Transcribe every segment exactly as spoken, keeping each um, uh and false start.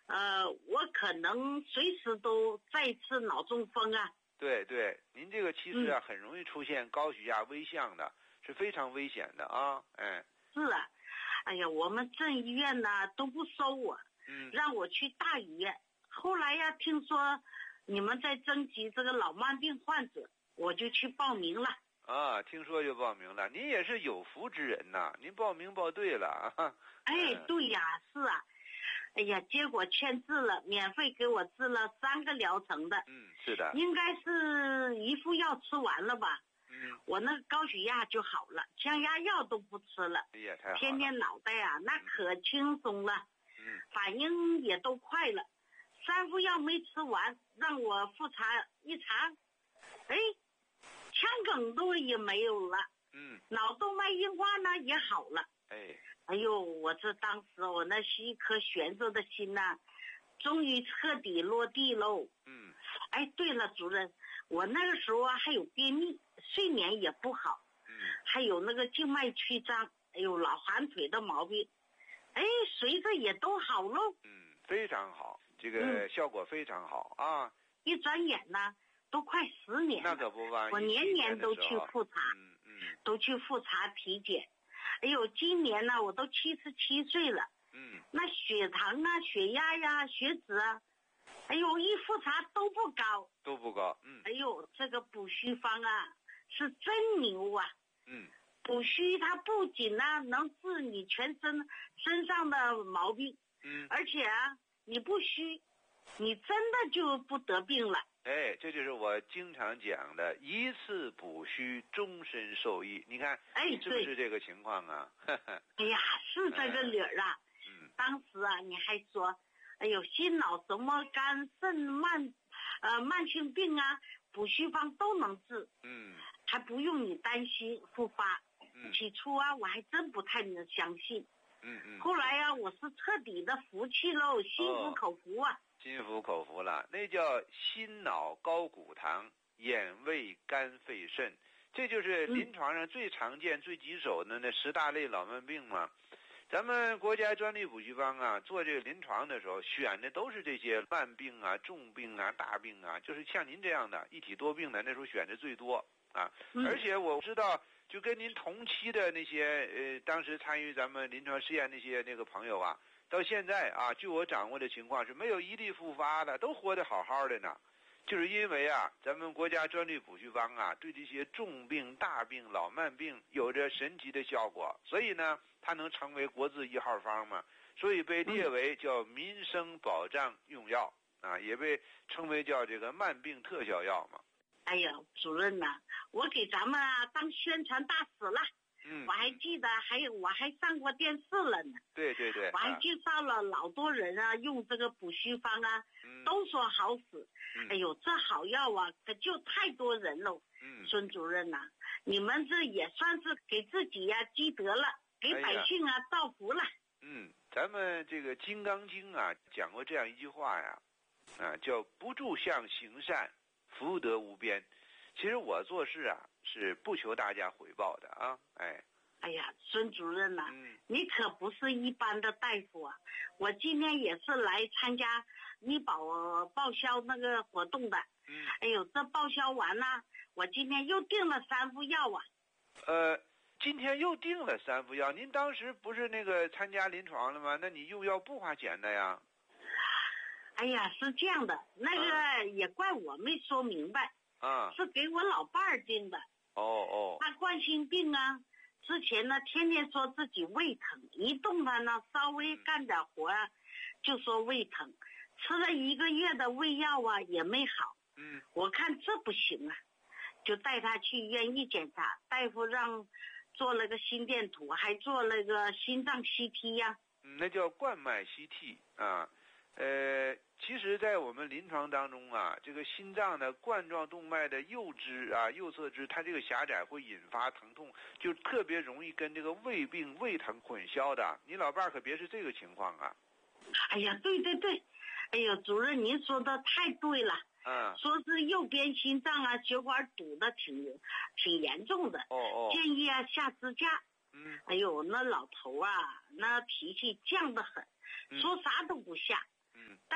呃，我可能随时都再次脑中风啊。 对对，您这个其实啊、 嗯、 很容易出现高血压危象的，是非常危险的啊。哎， 是啊，哎呀，我们镇医院呢都不收我， 嗯， 让我去大医院。后来呀，听说你们在征集这个老慢病患者，我就去报名了。 啊，听说就报名了，您也是有福之人呐，您报名报对了啊。 哎，对呀，是啊。哎呀，结果签字了，免费给我治了三个疗程的。 嗯，是的。 应该是一副药吃完了吧？ 嗯， 我那高血压就好了，降压药都不吃了。 哎呀，太好了。 天天脑袋啊，那可轻松了。 嗯， 反应也都快了。三副药没吃完，让我复查一查，哎，腔梗都也没有了。 嗯， 脑动脉硬化呢也好了。 哎， 哎呦，我这当时我那是一颗悬着的心呐、啊，终于彻底落地喽。 嗯， 哎，对了，主任，我那个时候啊还有便秘，睡眠也不好， 嗯，还有那个静脉曲张，哎呦，老寒腿的毛病，哎，随着也都好喽。 嗯，非常好，这个效果非常好、嗯、啊！ 一转眼呢，都快十年了。 那可不吧？ 我年年都去复查， 嗯嗯， 都去复查体检。哎呦，今年呢，我都七十七岁了。 嗯， 那血糖啊、血压呀、血脂啊，哎呦，一复查都不高， 都不高。嗯， 哎呦，这个补虚方啊，是真牛啊！ 嗯， 补虚它不仅呢能治你全身身上的毛病， 嗯， 而且啊，你不虚，你真的就不得病了。 哎，这就是我经常讲的，一次补虚，终身受益。你看， 哎， 是不是这个情况啊？ 哎呀，是这个理儿啊。 嗯， 当时啊，你还说，哎呦，心脑什么肝肾慢，呃，慢性病啊，补虚方都能治。 嗯， 还不用你担心复发。 嗯， 起初啊，我还真不太能相信。 嗯嗯。 后来啊，我是彻底的服气喽，心服口服啊。 哦，心服口服了，那叫心脑高骨堂，眼胃肝肺肾，这就是临床上最常见、嗯、最棘手的那十大类老慢病嘛。咱们国家专利补虚方啊，做这个临床的时候选的都是这些慢病啊、重病啊、大病啊，就是像您这样的一体多病的，那时候选的最多啊。 嗯、 而且我知道，就跟您同期的那些呃，当时参与咱们临床试验那些那个朋友啊，到现在啊，据我掌握的情况是没有一例复发的，都活得好好的呢。就是因为啊，咱们国家专利补虚方啊，对这些重病、大病、老慢病有着神奇的效果，所以呢，它能成为国字一号方嘛，所以被列为叫民生保障用药啊，也被称为叫这个慢病特效药嘛。 哎呀，主任呐、啊，我给咱们啊当宣传大使了。 嗯， 我还记得，还有我还上过电视了呢。 对对对， 我还介绍了老多人啊，用这个补虚方啊， 嗯、 都说好使。 嗯、 哎呦，这好药啊，可就太多人了。 嗯， 孙主任呐、啊，你们这也算是给自己呀、啊、积德了，给百姓啊、哎、造福了。 嗯，咱们这个《金刚经》啊讲过这样一句话呀，啊叫不住相行善，福德无边。其实我做事啊是不求大家回报的啊，哎。 哎呀，孙主任呐、啊嗯， 你可不是一般的大夫啊！我今天也是来参加医保报销那个活动的。 嗯， 哎呦，这报销完了，我今天又订了三副药啊。 呃，今天又订了三副药，您当时不是那个参加临床了吗？那你用药不花钱的呀？ 哎呀，是这样的，那个也怪我没说明白。 啊， 是给我老伴儿订的。 哦哦， 他冠心病啊，之前呢天天说自己胃疼，一动他呢稍微干点活啊、嗯、就说胃疼，吃了一个月的胃药啊也没好。 嗯， 我看这不行啊，就带他去医院一检查，大夫让做了个心电图，还做了个心脏 C T 呀、啊嗯、那叫冠脉 C T 啊。呃其实在我们临床当中啊，这个心脏的冠状动脉的右支啊右侧支，它这个狭窄会引发疼痛，就特别容易跟这个胃病胃疼混淆的。你老伴儿可别是这个情况啊。 哎呀，对对对，哎呦，主任您说的太对了。 嗯， 说是右边心脏啊血管堵的挺挺严重的。 哦哦， 建议啊下支架。 嗯， 哎呦，那老头啊，那脾气犟得很，说啥都不下。 嗯，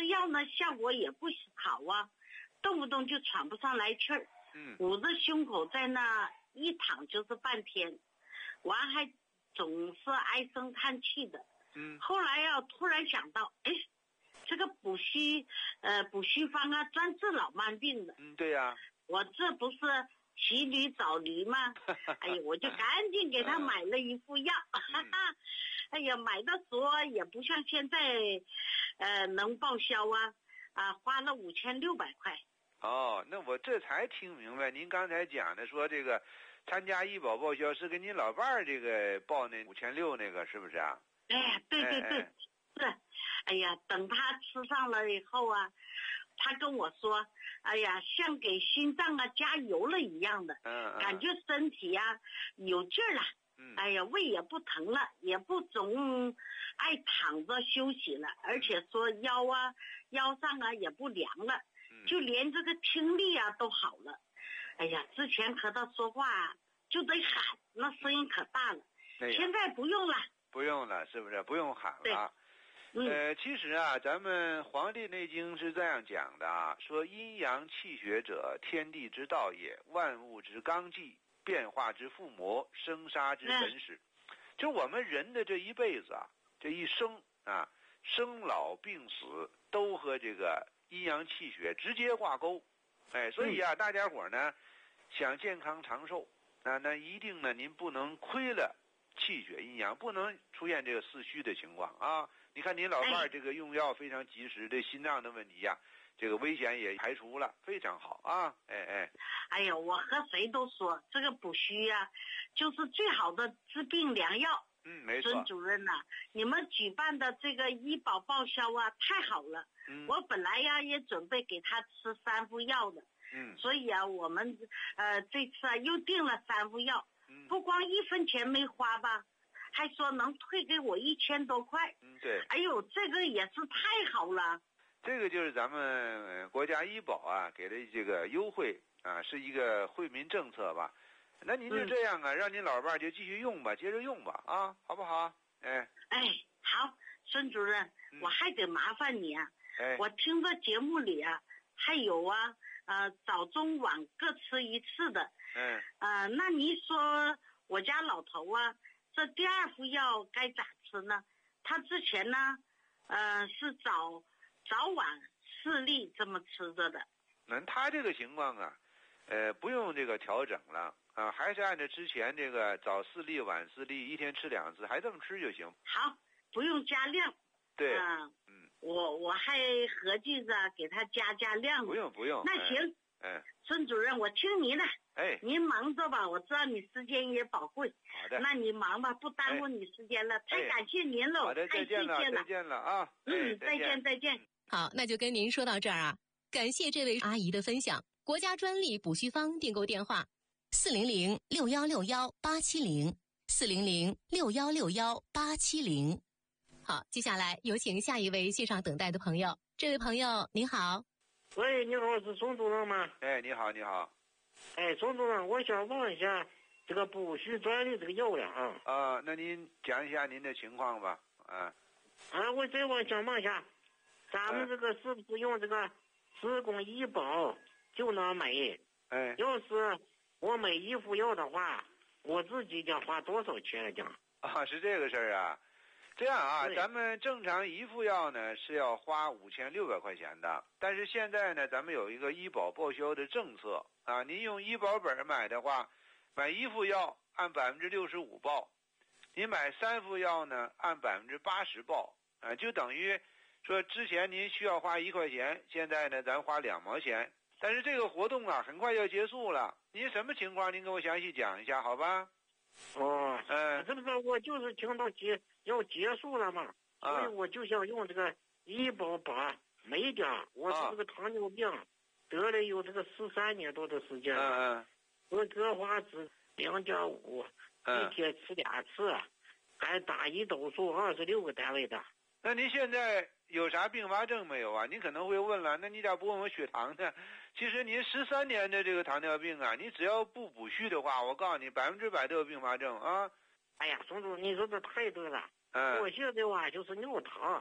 药呢效果也不好啊，动不动就喘不上来气儿， 嗯， 捂着胸口在那一躺就是半天，完还总是唉声叹气的。 嗯， 后来呀、啊，突然想到，哎，这个补虚，呃，补虚方啊，专治老慢病的。 嗯，对呀、啊。 我这不是骑驴找驴吗？哎呀，我就赶紧给他买了一副药。嗯、哎呀，买的时候也不像现在，呃，能报销啊，啊，花了五千六百块。 哦，那我这才听明白，您刚才讲的说这个参加医保报销是给您老伴儿这个报那五千六那个是不是啊？ 哎，对对对，哎哎是。哎呀，等他吃上了以后啊，他跟我说，哎呀，像给心脏啊加油了一样的， 嗯， 感觉身体啊有劲儿了。 嗯， 哎呀，胃也不疼了，也不总爱躺着休息了，而且说腰啊腰上啊也不凉了，就连这个听力啊都好了。哎呀，之前和他说话就得喊，那声音可大了， 哎、 现在不用了。 不用了，是不是？不用喊了。 嗯、 呃，其实啊，咱们《黄帝内经》是这样讲的啊，说阴阳气血者，天地之道也，万物之纲纪，变化之附魔，生杀之本始。嗯、就我们人的这一辈子啊，这一生啊，生老病死都和这个阴阳气血直接挂钩。哎，所以啊，嗯、大家伙呢，想健康长寿，那那一定呢，您不能亏了气血阴阳，不能出现这个四虚的情况啊。你看您老伴儿这个用药非常及时，对心脏的问题呀、啊，这个危险也排除了，非常好啊！哎哎， 哎呀，我和谁都说这个补虚呀、啊，就是最好的治病良药。 嗯，没错。 孙主任呐、啊，你们举办的这个医保报销啊，太好了。嗯。我本来呀也准备给他吃三副药的。嗯。所以啊，我们呃这次啊又订了三副药。嗯。不光一分钱没花吧。还说能退给我一千多块， 嗯，对， 哎呦，这个也是太好了。 这个就是咱们国家医保啊给的这个优惠啊，是一个惠民政策吧。那您就这样啊，嗯、让您老伴儿就继续用吧，接着用吧，啊，好不好？哎， 哎，好，孙主任，嗯、我还得麻烦你啊。 哎， 我听着节目里啊，还有啊，呃，早中晚各吃一次的。 嗯。 呃，那你说我家老头啊。这第二副药该咋吃呢？他之前呢，呃，是早早晚四粒这么吃着的。 那他这个情况啊，呃，不用这个调整了啊，还是按照之前这个早四粒晚四粒，一天吃两次，还这么吃就行。 好，不用加量。 对， 呃、嗯，我我还合计着给他加加量。 不用不用。 那行， 嗯， 孙主任，我听您的。 哎， 您忙着吧，我知道你时间也宝贵。 好的， 那你忙吧，不耽误你时间了。哎、太感谢您了， 好的，再见了，再见了啊！ 嗯，再见，再见。 好，那就跟您说到这儿啊，感谢这位阿姨的分享。国家专利补虚方订购电话：四零零六幺六幺八七零，四零零六幺六幺八七零。好，接下来有请下一位线上等待的朋友。这位朋友您好。 喂，你好，是宋主任吗？ 哎，你好，你好。 哎，宋主任，我想问一下这个补虚专利这个药量啊。 啊，那您讲一下您的情况吧。啊。 啊，我这我想问一下，咱们这个是不是用这个职工医保就能买？ 哎。 要是我买一副药的话，我自己得花多少钱讲？ 啊，是这个事儿啊。这样啊，咱们正常一副药呢是要花五千六百块钱的，但是现在呢，咱们有一个医保报销的政策啊，您用医保本买的话，买一副药按百分之六十五报，您买三副药呢按百分之八十报，啊，就等于说之前您需要花一块钱，现在呢咱花两毛钱，但是这个活动啊很快要结束了，您什么情况？您给我详细讲一下，好吧？ 哦， 嗯， 是不是我就是听到结要结束了嘛， 啊、 所以我就想用这个医保把没点，我是这个糖尿病，啊、得了有这个十三年多的时间了， 嗯嗯， 我这话是两点五，一天吃两次，还打胰岛素二十六个单位的。 那您现在有啥并发症没有啊？您可能会问了，那你咋不问我血糖呢？其实您十三年的这个糖尿病啊，你只要不补虚的话，我告诉你百分之百都有并发症啊。 哎呀，宋总，你说这太对了。 嗯。 我现在吧就是尿糖，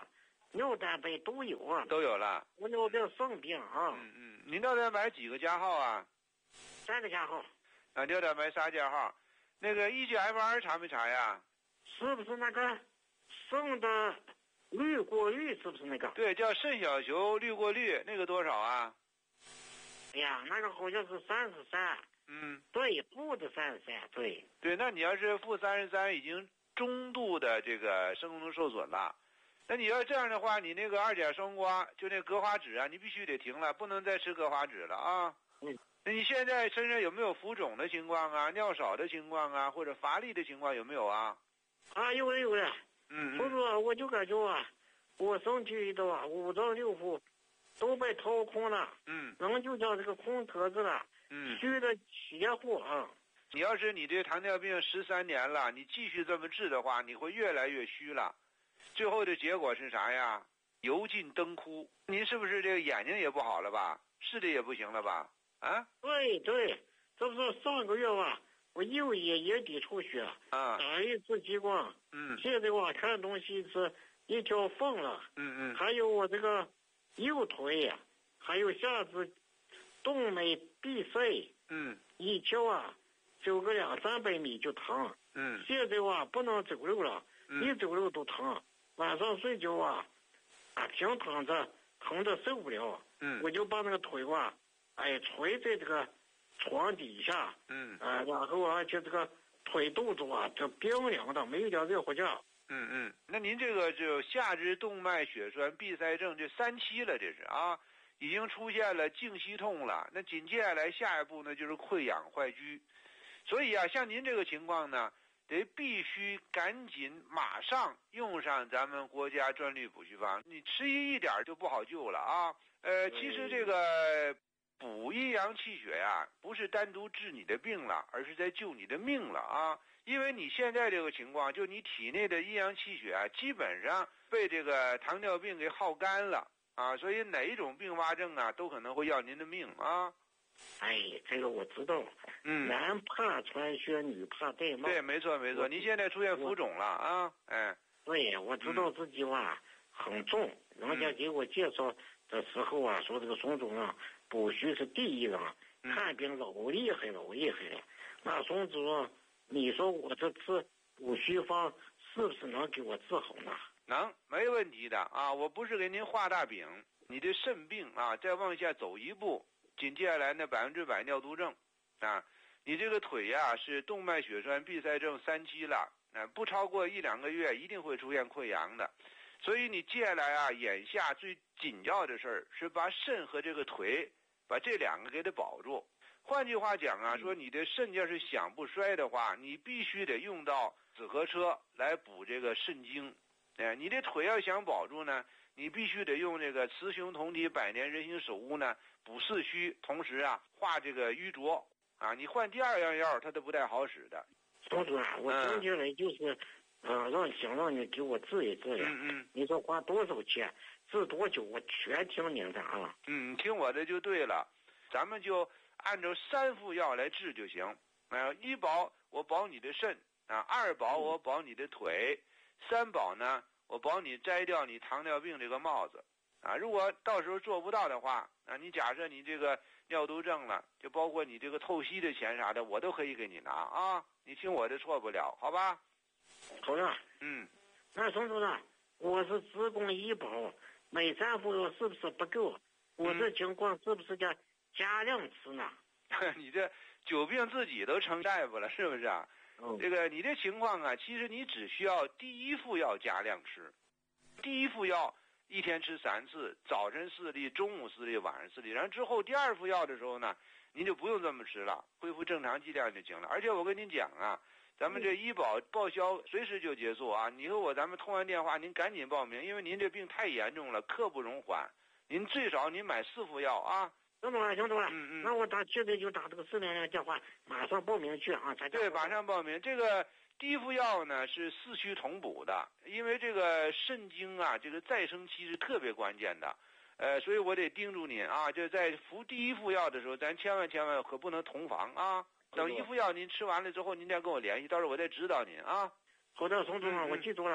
尿蛋白都有啊， 都有了。 我尿病肾病啊。 嗯嗯，你尿蛋白几个加号啊？ 三个加号。 啊，尿蛋白仨加号。那个 E G F R 查没查呀？ 是不是那个肾的滤过率？是不是那个？ 对，叫肾小球滤过率，那个多少啊？ 哎呀，那个好像是三十三。 嗯， 对，负的三十三，对。 对，那你要是负三十三，已经中度的这个肾功能受损了。那你要这样的话，你那个二甲双胍就那格华酯啊，你必须得停了，不能再吃格华酯了啊。 嗯。 那你现在身上有没有浮肿的情况啊？尿少的情况啊？或者乏力的情况有没有啊？ 啊，有的有的。 嗯。 所以说，我就感觉啊，我身体里头啊，五脏六腑都被掏空了。 嗯。 人就叫这个空壳子了。 嗯。 虚的邪乎啊。 你要是你这糖尿病十三年了，你继续这么治的话，你会越来越虚了。最后的结果是啥呀？油尽灯枯。您是不是这个眼睛也不好了吧？视力也不行了吧？啊？ 对对，这不是上个月吧，我右眼眼底出血， 啊， 打一次激光。 嗯。 现在我看东西是一条缝了。 嗯嗯。 还有我这个右腿，还有下肢动脉闭塞。 嗯。 以前啊，走个两三百米就疼。 嗯。 现在啊，不能走路了， 嗯、 一走路都疼。晚上睡觉啊，啊，平躺着，疼的受不了。 嗯。 我就把那个腿啊，哎，垂在这个床底下。 嗯。 啊，然后而且这个腿肚子啊，这冰凉的，没有点热乎劲。 嗯嗯，那您这个就下肢动脉血栓闭塞症这三期了，这是啊，已经出现了静息痛了。那紧接下来下一步呢，就是溃疡坏疽。所以啊，像您这个情况呢，得必须赶紧马上用上咱们国家专利补虚方，你迟疑一点就不好救了啊。呃，其实这个补阴阳气血呀，不是单独治你的病了，而是在救你的命了啊。因为你现在这个情况，就你体内的阴阳气血啊，基本上被这个糖尿病给耗干了啊，所以哪一种并发症啊，都可能会要您的命啊。 哎，这个我知道。 嗯。 男怕穿靴，女怕戴帽。 对，没错没错。您现在出现浮肿了啊，哎。 对，我知道自己哇、嗯、很重，人家给我介绍的时候啊，说这个孙主任补虚是第一人， 嗯、 看病老厉害老厉害了。那孙主任，你说我这次补虚方是不是能给我治好呢？ 能，没问题的啊！我不是给您画大饼，你的肾病啊，再往下走一步，紧接下来呢，百分之百尿毒症啊，你这个腿呀、啊、是动脉血栓闭塞症三期了，啊，不超过一两个月一定会出现溃疡的，所以你接下来啊，眼下最紧要的事儿是把肾和这个腿，把这两个给它保住。换句话讲啊，说你的肾要是想不衰的话，你必须得用到紫河车来补这个肾精。哎，你的腿要想保住呢，你必须得用这个雌雄同体百年人形手乌呢补四虚，同时啊化这个瘀浊啊。你换第二样药，它都不太好使的。 董主任，我今天来就是，嗯、呃，让想让你给我治一治呀。 嗯嗯。 你说花多少钱，治多久，我全听您的啊。 嗯，听我的就对了，咱们就按照三副药来治就行。啊，一保我保你的肾啊，二保我保你的腿，三保呢我保你摘掉你糖尿病这个帽子啊。如果到时候做不到的话，啊，你假设你这个尿毒症了，就包括你这个透析的钱啥的，我都可以给你拿啊。你听我的错不了，好吧？ 好的。 嗯。 那孙主任，我是职工医保，每三副药是不是不够？我这情况是不是叫加量吃呢？ 嗯、你这久病自己都成大夫了，是不是啊？ 嗯。 这个你这情况啊，其实你只需要第一副药加量吃，第一副药一天吃三次，早晨四粒，中午四粒，晚上四粒。然后之后第二副药的时候呢，您就不用这么吃了，恢复正常剂量就行了。而且我跟您讲啊，咱们这医保报销随时就结束啊！你和我咱们通完电话，您赶紧报名，因为您这病太严重了，刻不容缓。您最少您买四副药啊。 听懂了，听懂了。 嗯嗯。 那我打现在就打这个四零零电话，马上报名去啊！咱对，马上报名。这个第一副药呢是四虚同补的，因为这个肾精啊，这个再生期是特别关键的，呃，所以我得叮嘱您啊，就在服第一副药的时候，咱千万千万可不能同房啊。等一副药您吃完了之后，您再跟我联系，到时候我再指导您啊。 好的，宋主任，我记住了。 好。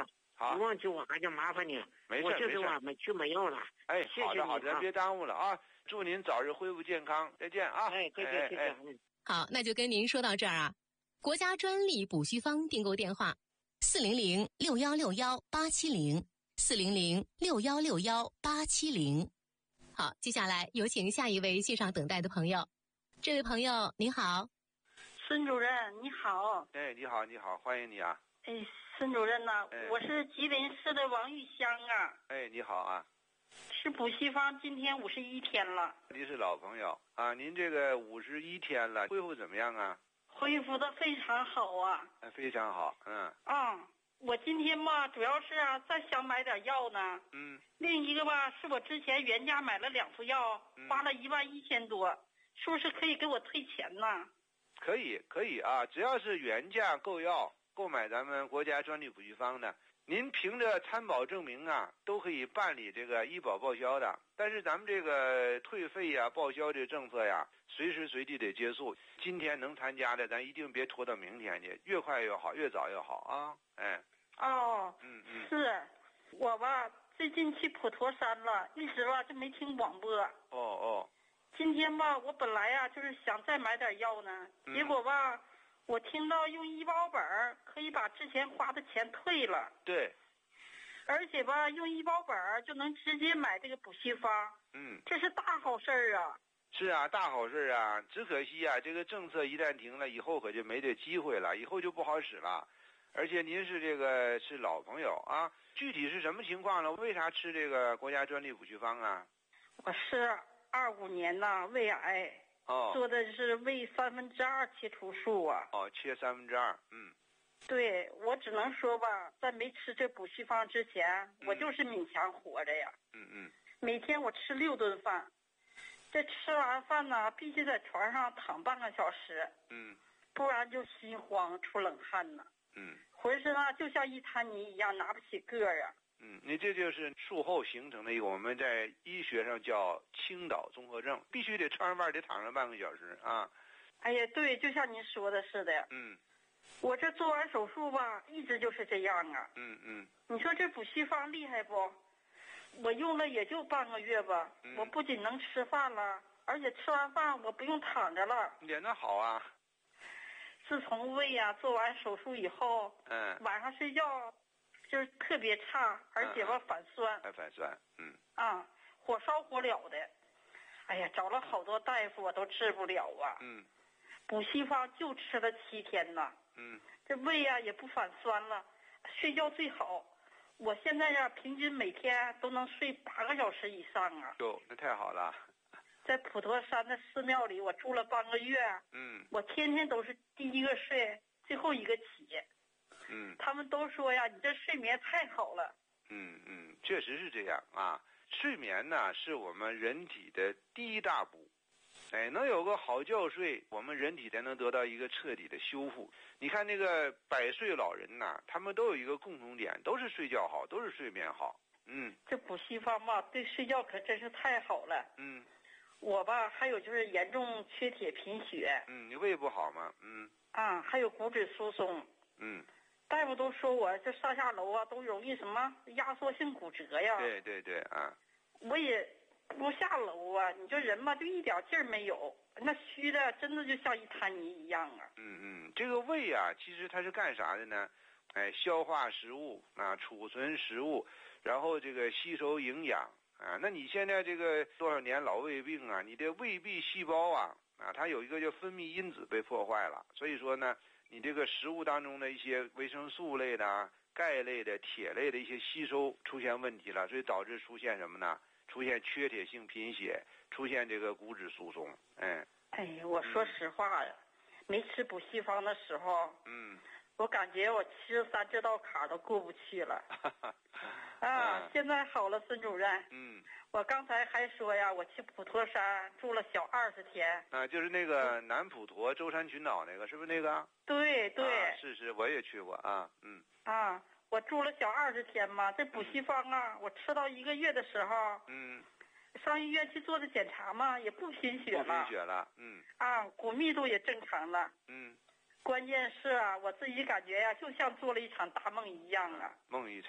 好， 忘记我还就麻烦你了。 没事我就是没事我没去没有了。 哎， 谢谢好的好的， 你啊别耽误了啊！祝您早日恢复健康，再见啊！ 哎，再见再见。嗯好，那就跟您说到这儿啊。国家专利补虚方订购电话：四零零六幺六幺八七零，四零零六幺六幺八七零。好，接下来有请下一位线上等待的朋友。这位朋友您好。 孙主任你好。 哎，你好你好，欢迎你啊！ 哎，孙主任呐、 哎我是吉林市的王玉香啊， 哎，你好啊！ 吃补西方今天五十一天了， 您是老朋友啊，您这个五十一天了，恢复怎么样啊？ 恢复的非常好啊。 哎，非常好，嗯啊，我今天吧，主要是啊，再想买点药呢。 嗯， 另一个吧，是我之前原价买了两副药， 嗯花了一万一千多，是不是可以给我退钱呢？ 可以可以啊，只要是原价购药购买咱们国家专利补虚方的，您凭着参保证明啊，都可以办理这个医保报销的。但是咱们这个退费呀、报销这个政策呀，随时随地得结束。今天能参加的，咱一定别拖到明天去，越快越好，越早越好啊！哎， 哦， 嗯嗯， 是，我吧最近去普陀山了，一直吧就没听广播。 哦哦， 今天吧，我本来呀、就是想再买点药呢， 嗯结果吧，我听到用医保本儿可以把之前花的钱退了， 对， 而且吧，用医保本儿就能直接买这个补虚方， 嗯。 这是大好事儿啊！ 是啊，大好事啊！只可惜啊，这个政策一旦停了，以后可就没这机会了，以后就不好使了。而且您是这个是老朋友啊，具体是什么情况呢？为啥吃这个国家专利补虚方啊？ 我是二五年呐，胃癌， 哦做的是胃三分之二切除术啊。 哦，切三分之二，嗯对，我只能说吧，在没吃这补虚方之前， 嗯我就是勉强活着呀。 嗯嗯， 每天我吃六顿饭，这吃完饭呢，必须在床上躺半个小时， 嗯不然就心慌出冷汗呢， 嗯浑身啊就像一滩泥一样，拿不起个儿啊。 嗯，你这就是术后形成的一个我们在医学上叫倾倒综合症，必须得吃完饭得躺上半个小时啊。 哎呀，对，就像您说的似的， 嗯我这做完手术吧，一直就是这样啊。 嗯嗯你说这补虚方厉害不？我用了也就半个月吧， 嗯我不仅能吃饭了，而且吃完饭我不用躺着了。 也那好啊。 自从胃呀、做完手术以后， 嗯， 晚上睡觉就是特别差，而且吧反酸还反酸，嗯啊，火烧火燎的。哎呀，找了好多大夫我都治不了啊。 嗯补虚方就吃了七天呐， 嗯这胃呀也不反酸了，睡觉最好。我现在呀平均每天都能睡八个小时以上啊。 哟，那太好了。 在普陀山的寺庙里，我住了半个月， 嗯我天天都是第一个睡，最后一个起。 嗯他们都说呀，你这睡眠太好了。 嗯嗯，确实是这样啊。睡眠呢，是我们人体的第一大补。哎，能有个好觉睡，我们人体才能得到一个彻底的修复。你看那个百岁老人呐，他们都有一个共同点，都是睡觉好，都是睡眠好。嗯这补虚方吧，对睡觉可真是太好了。 嗯我吧，还有就是严重缺铁贫血嗯，你胃不好吗？嗯啊，还有骨质疏松。 嗯， 大夫都说我这上下楼啊，都容易什么压缩性骨折呀。 对对对啊。 我也不下楼啊，你这人吧，就一点劲儿没有，那虚的真的就像一滩泥一样啊。 嗯嗯，这个胃啊，其实它是干啥的呢？哎，消化食物啊，储存食物，然后这个吸收营养啊。那你现在这个多少年老胃病啊，你的胃壁细胞啊啊，它有一个叫分泌因子被破坏了，所以说呢，你这个食物当中的一些维生素类的、钙类的、铁类的一些吸收出现问题了，所以导致出现什么呢？出现缺铁性贫血，出现这个骨质疏松。哎， 哎呀，我说实话呀，没吃补虚方的时候， 嗯， 我感觉我七十三这道坎儿都过不去了。啊， 嗯现在好了，孙主任。 嗯， 我刚才还说呀，我去普陀山住了小二十天。 啊，就是那个南普陀舟山群岛那个，是不是那个？ 对对。 啊，是是，我也去过啊，嗯。 啊，我住了小二十天嘛，这补虚方啊，我吃到一个月的时候， 嗯， 上医院去做的检查嘛，也不贫血不了。 贫血了，嗯。 啊，骨密度也正常了。 嗯。 关键是啊，我自己感觉呀、就像做了一场大梦一样啊。 梦一场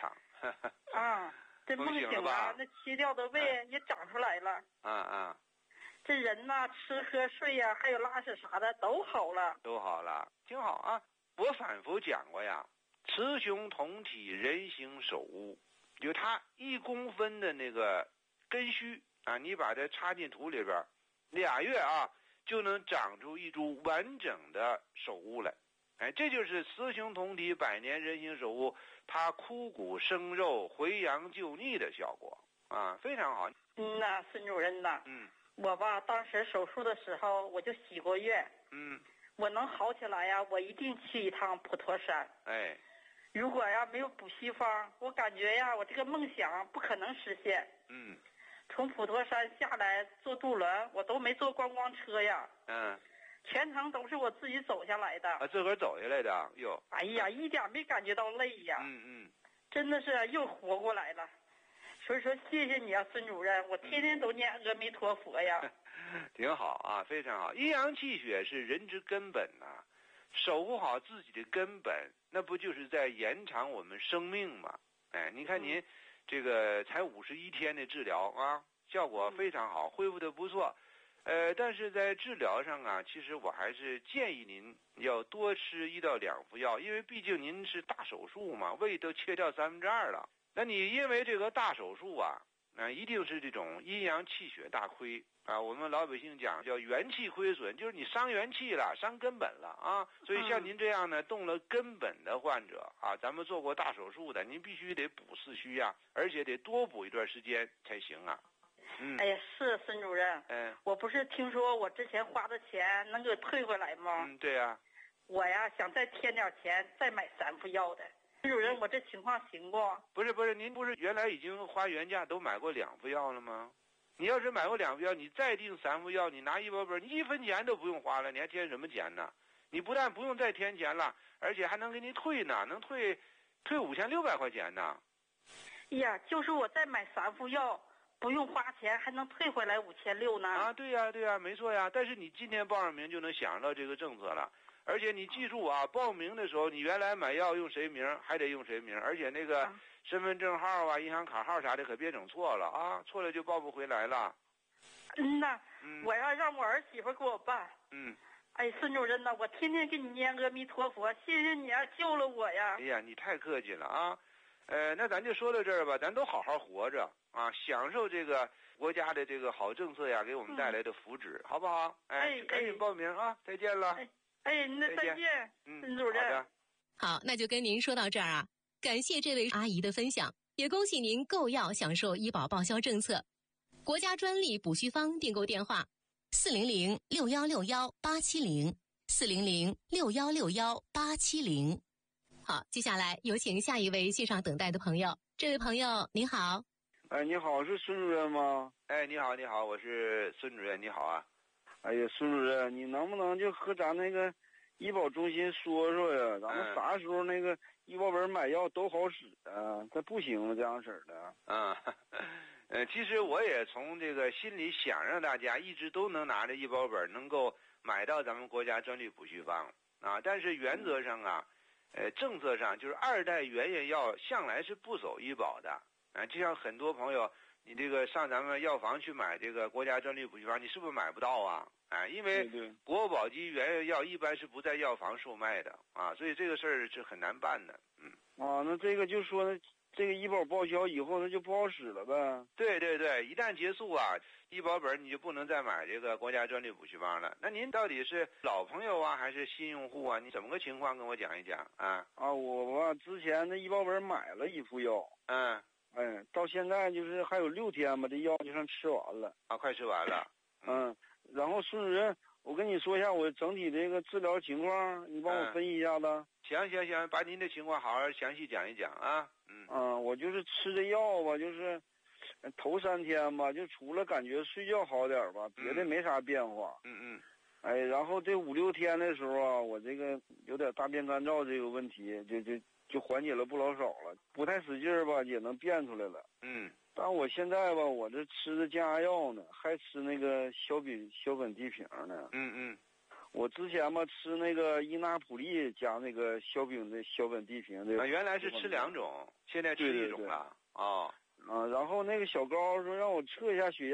啊，这梦醒了，那切掉的胃也长出来了。 啊啊。 这人呐，吃喝睡呀、啊，还有拉屎啥的都好了。 都好了，挺好啊。我反复讲过呀，雌雄同体，人形手物，就它一公分的那个根须啊，你把它插进土里边，俩月啊就能长出一株完整的手物来。哎，这就是雌雄同体，百年人形手物，它枯骨生肉，回阳救逆的效果啊，非常好。 嗯呐，孙主任呐， 嗯， 我吧当时手术的时候我就许过愿， 嗯， 我能好起来呀，我一定去一趟普陀山。 哎， 如果呀没有补虚方，我感觉呀我这个梦想不可能实现。 嗯， 从普陀山下来坐渡轮，我都没坐观光车呀。 嗯。 全程都是我自己走下来的啊，自个儿走下来的哟。 哎呀，一点没感觉到累呀。 嗯嗯， 真的是又活过来了。所以说谢谢你啊，孙主任，我天天都念阿弥陀佛呀。 挺好啊，非常好。阴阳气血是人之根本呐、啊，守护好自己的根本，那不就是在延长我们生命吗？哎，你看您、嗯、这个才五十一天的治疗啊，效果非常好，恢复的不错。呃，但是在治疗上啊，其实我还是建议您要多吃一到两副药，因为毕竟您是大手术嘛，胃都切掉三分之二了。那你因为这个大手术啊，那、呃、一定是这种阴阳气血大亏啊。我们老百姓讲叫元气亏损，就是你伤元气了，伤根本了啊。所以像您这样呢，动了根本的患者啊，咱们做过大手术的，您必须得补四虚啊，而且得多补一段时间才行啊。嗯， 哎呀，是孙主任， 嗯， 我不是听说我之前花的钱能给退回来吗？ 嗯，对呀、啊， 我呀想再添点钱，再买三副药的。孙主任，我这情况行不？ 不是不是，您不是原来已经花原价都买过两副药了吗？你要是买过两副药，你再订三副药，你拿医保本，你一分钱都不用花了，你还添什么钱呢？你不但不用再添钱了，而且还能给你退呢，能退退五千六百块钱呢。 哎呀，就是我再买三副药。不用花钱还能退回来五千六呢？ 啊，对呀、啊、对呀、啊，没错呀。但是你今天报上名就能享到这个政策了，而且你记住啊，报名的时候你原来买药用谁名还得用谁名，而且那个身份证号啊、银行卡号啥的可别整错了啊，错了就报不回来了。 嗯呐，嗯我要让我儿媳妇给我办。 嗯。 哎，孙主任呐，我天天给你念阿弥陀佛，谢谢你啊，救了我呀。 哎呀，你太客气了啊。呃，那咱就说到这儿吧，咱都好好活着啊，享受这个国家的这个好政策呀，给我们带来的福祉，嗯、好不好？哎，赶紧报名啊！再见了。 哎，哎那再见，再见嗯， 孙主任。 好的。 好，那就跟您说到这儿啊，感谢这位阿姨的分享，也恭喜您购药享受医保报销政策。国家专利补虚方订购电话：四零零六幺六幺八七零，四零零六幺六幺八七零。好，接下来有请下一位线上等待的朋友。这位朋友您好。 哎，你好，是孙主任吗？ 哎，你好，你好，我是孙主任，你好啊。 哎呀，孙主任，你能不能就和咱那个医保中心说说呀？咱们啥时候那个医保本买药都好使啊？这不行了，这样式的。 嗯，呃，其实我也从这个心里想让大家一直都能拿着医保本，能够买到咱们国家专利补虚方啊。但是原则上啊。嗯呃，政策上就是二代原研药向来是不走医保的啊，就像很多朋友，你这个上咱们药房去买这个国家专利补虚方，你是不是买不到啊？啊，因为国保级原研药一般是不在药房售卖的啊，所以这个事儿是很难办的。嗯， 啊，那这个就说这个医保报销以后，它就不好使了呗？ 对对对，一旦结束啊，医保本你就不能再买这个国家专利补虚方了。那您到底是老朋友啊，还是新用户啊？你怎么个情况跟我讲一讲啊？ 啊，我吧之前的医保本买了一副药， 嗯， 哎，到现在就是还有六天吧，这药就算吃完了。 啊，快吃完了。 嗯，然后孙主任，我跟你说一下我整体这个治疗情况，你帮我分析一下子。 嗯、行行行，把您的情况好好详细讲一讲啊。嗯， 啊，我就是吃这药吧，就是头三天吧，就除了感觉睡觉好点吧，别的没啥变化。 嗯嗯。 哎，然后这五六天的时候啊，我这个有点大便干燥这个问题，就就就缓解了不老少了，不太使劲吧，也能变出来了。 嗯。 但我现在吧，我这吃的降压药呢，还吃那个硝苯硝苯地平呢。 嗯嗯。 我之前嘛吃那个伊纳普利加那个硝苯的硝苯地平的。 啊，原来是吃两种，现在吃一种了。 啊、哦，然后那个小高说让我测一下血压。